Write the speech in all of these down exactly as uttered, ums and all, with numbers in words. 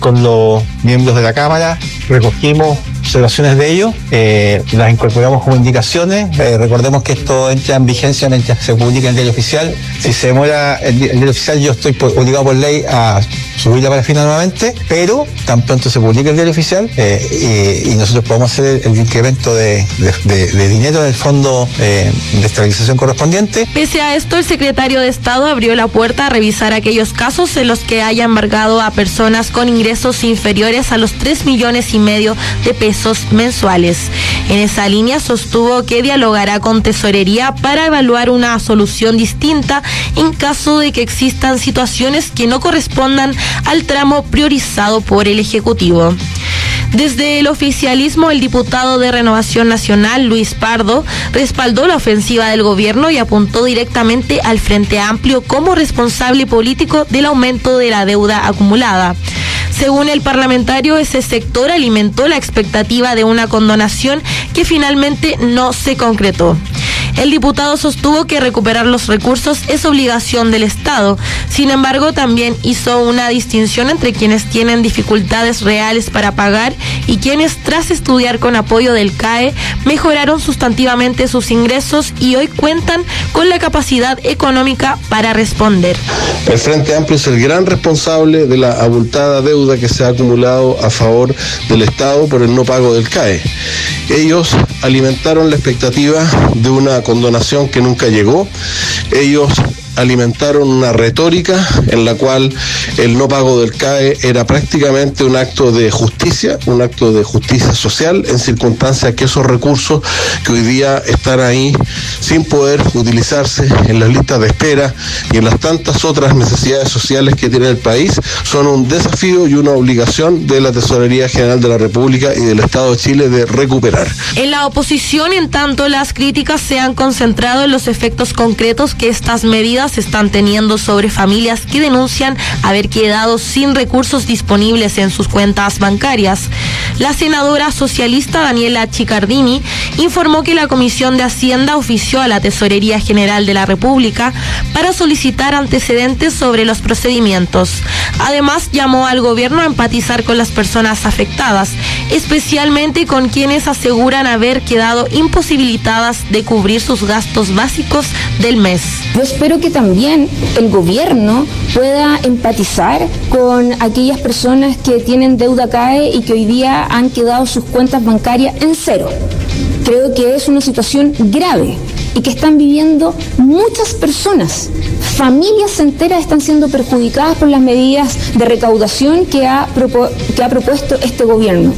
con los miembros de la Cámara, recogimos observaciones de ellos, eh, las incorporamos como indicaciones. Eh, recordemos que esto entra en vigencia mientras se publica en el diario oficial. Si se demora el, el diario oficial, yo estoy por, obligado por ley a subir la parafina nuevamente, pero tan pronto se publica el diario oficial eh, y, y nosotros podemos hacer el, el incremento de, de, de, de dinero del fondo eh, de estabilización correspondiente. Pese a esto, el secretario de Estado abrió la puerta a revisar aquellos casos en los que haya embargado a personas con ingresos inferiores a los tres millones y medio de pesos mensuales. En esa línea sostuvo que dialogará con Tesorería para evaluar una solución distinta en caso de que existan situaciones que no correspondan al tramo priorizado por el Ejecutivo. Desde el oficialismo, el diputado de Renovación Nacional, Luis Pardo, respaldó la ofensiva del gobierno y apuntó directamente al Frente Amplio como responsable político del aumento de la deuda acumulada. Según el parlamentario, ese sector alimentó la expectativa de una condonación que finalmente no se concretó. El diputado sostuvo que recuperar los recursos es obligación del Estado. Sin embargo, también hizo una distinción entre quienes tienen dificultades reales para pagar y quienes, tras estudiar con apoyo del C A E, mejoraron sustantivamente sus ingresos y hoy cuentan con la capacidad económica para responder. El Frente Amplio es el gran responsable de la abultada deuda que se ha acumulado a favor del Estado por el no pago del C A E. Ellos alimentaron la expectativa de una condonación que nunca llegó. Ellos alimentaron una retórica en la cual el no pago del C A E era prácticamente un acto de justicia, un acto de justicia social, en circunstancias que esos recursos que hoy día están ahí sin poder utilizarse en las listas de espera y en las tantas otras necesidades sociales que tiene el país, son un desafío y una obligación de la Tesorería General de la República y del Estado de Chile de recuperar. En la oposición, en tanto, las críticas se han concentrado en los efectos concretos que estas medidas están teniendo sobre familias que denuncian haber quedado sin recursos disponibles en sus cuentas bancarias. La senadora socialista Daniela Chiccardini informó que la Comisión de Hacienda ofició a la Tesorería General de la República para solicitar antecedentes sobre los procedimientos. Además, llamó al gobierno a empatizar con las personas afectadas, especialmente con quienes aseguran haber quedado imposibilitadas de cubrir sus gastos básicos del mes. Yo espero que también el gobierno pueda empatizar con aquellas personas que tienen deuda C A E y que hoy día han quedado sus cuentas bancarias en cero. Creo que es una situación grave y que están viviendo muchas personas. Familias enteras están siendo perjudicadas por las medidas de recaudación que ha, propu- que ha propuesto este gobierno.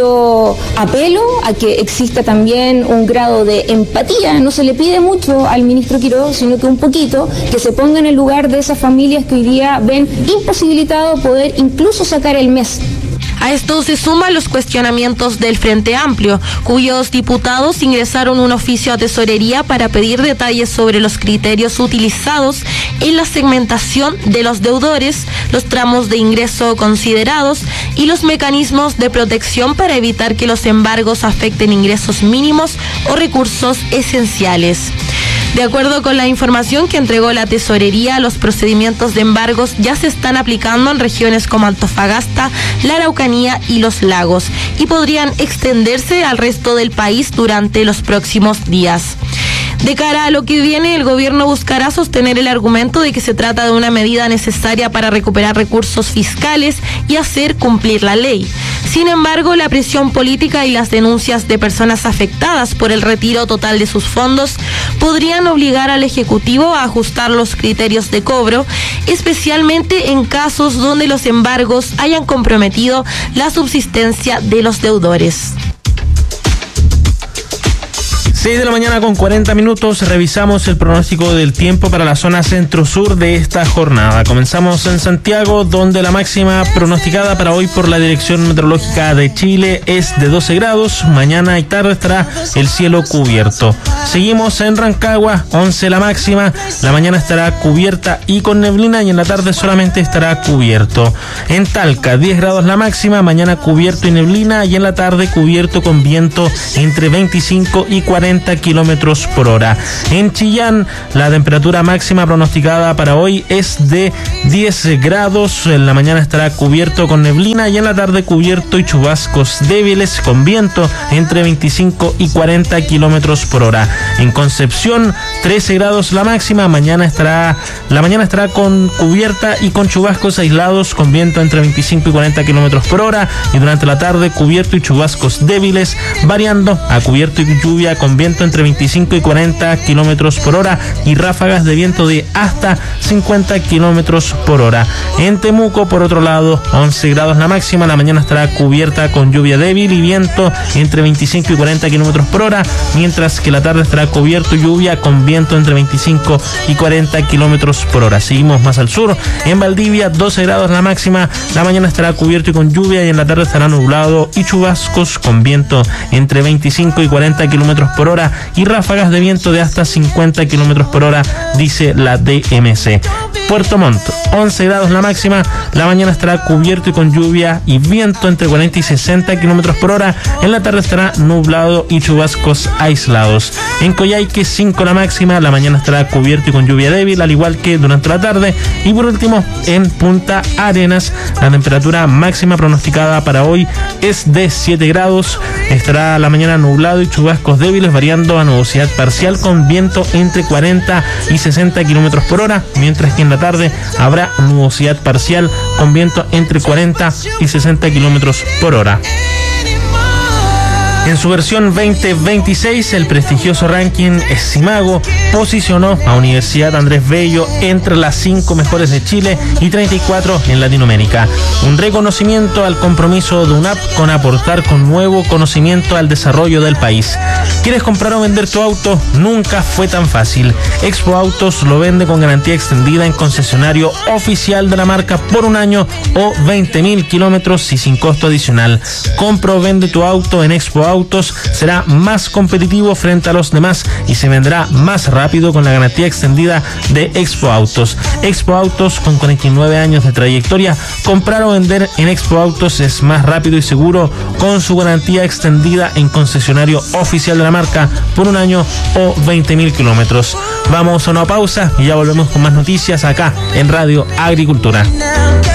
Yo apelo a que exista también un grado de empatía. No se le pide mucho al ministro Quiroga, sino que un poquito, que se ponga en el lugar de esas familias que hoy día ven imposibilitado poder incluso sacar el mes. A esto se suman los cuestionamientos del Frente Amplio, cuyos diputados ingresaron un oficio a Tesorería para pedir detalles sobre los criterios utilizados en la segmentación de los deudores, los tramos de ingreso considerados y los mecanismos de protección para evitar que los embargos afecten ingresos mínimos o recursos esenciales. De acuerdo con la información que entregó la Tesorería, los procedimientos de embargos ya se están aplicando en regiones como Antofagasta, la Araucanía y los Lagos y podrían extenderse al resto del país durante los próximos días. De cara a lo que viene, el gobierno buscará sostener el argumento de que se trata de una medida necesaria para recuperar recursos fiscales y hacer cumplir la ley. Sin embargo, la presión política y las denuncias de personas afectadas por el retiro total de sus fondos podrían obligar al Ejecutivo a ajustar los criterios de cobro, especialmente en casos donde los embargos hayan comprometido la subsistencia de los deudores. seis de la mañana con cuarenta minutos, revisamos el pronóstico del tiempo para la zona centro-sur de esta jornada. Comenzamos en Santiago, donde la máxima pronosticada para hoy por la Dirección Meteorológica de Chile es de doce grados. Mañana y tarde estará el cielo cubierto. Seguimos en Rancagua, once la máxima. La mañana estará cubierta y con neblina y en la tarde solamente estará cubierto. En Talca, diez grados la máxima. Mañana cubierto y neblina y en la tarde cubierto con viento entre veinticinco y cuarenta cuarenta kilómetros por hora. En Chillán, la temperatura máxima pronosticada para hoy es de diez grados. En la mañana estará cubierto con neblina y en la tarde cubierto y chubascos débiles con viento entre veinticinco y cuarenta kilómetros por hora. En Concepción, trece grados la máxima. Mañana estará, la mañana estará con cubierta y con chubascos aislados con viento entre veinticinco y cuarenta kilómetros por hora. Y durante la tarde, cubierto y chubascos débiles, variando a cubierto y lluvia con viento entre veinticinco y cuarenta kilómetros por hora y ráfagas de viento de hasta cincuenta kilómetros por hora. En Temuco, por otro lado, once grados la máxima. La mañana estará cubierta con lluvia débil y viento entre veinticinco y cuarenta kilómetros por hora, mientras que la tarde estará cubierto y lluvia con viento entre veinticinco y cuarenta kilómetros por hora. Seguimos más al sur. En Valdivia, doce grados la máxima. La mañana estará cubierto y con lluvia y en la tarde estará nublado y chubascos con viento entre veinticinco y cuarenta kilómetros por hora y ráfagas de viento de hasta cincuenta kilómetros por hora, dice la D M C. Puerto Montt, once grados la máxima. La mañana estará cubierto y con lluvia y viento entre cuarenta y sesenta kilómetros por hora. En la tarde estará nublado y chubascos aislados. En Coyhaique, cinco la máxima. La mañana estará cubierto y con lluvia débil, al igual que durante la tarde. Y por último, en Punta Arenas, la temperatura máxima pronosticada para hoy es de siete grados. Estará la mañana nublado y chubascos débiles, variando a nubosidad parcial con viento entre cuarenta y sesenta kilómetros por hora, mientras que en la tarde habrá nubosidad parcial con viento entre cuarenta y sesenta kilómetros por hora. En su versión veinte veintiséis, el prestigioso ranking Simago posicionó a Universidad Andrés Bello entre las cinco mejores de Chile y treinta y cuatro en Latinoamérica. Un reconocimiento al compromiso de U N A P con aportar con nuevo conocimiento al desarrollo del país. ¿Quieres comprar o vender tu auto? Nunca fue tan fácil. Expo Autos lo vende con garantía extendida en concesionario oficial de la marca por un año o veinte mil kilómetros y sin costo adicional. Compra o vende tu auto en Expo Autos, será más competitivo frente a los demás y se venderá más rápido con la garantía extendida de Expo Autos. Expo Autos, con cuarenta y nueve años de trayectoria, comprar o vender en Expo Autos es más rápido y seguro con su garantía extendida en concesionario oficial de la marca por un año o veinte mil kilómetros. Vamos a una pausa y ya volvemos con más noticias acá en Radio Agricultura.